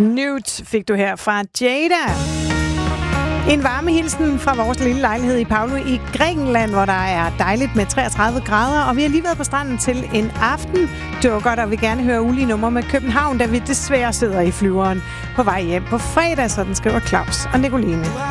Nude fik du her fra Jada. En varme hilsen fra vores lille lejlighed i Paolo i Grækenland, hvor der er dejligt med 33 grader, og vi har lige været på stranden til en aften. Det var godt, og vi gerne høre ulige numre med København, da vi desværre sidder i flyveren på vej hjem på fredag, sådan skriver Claus og Nicoline.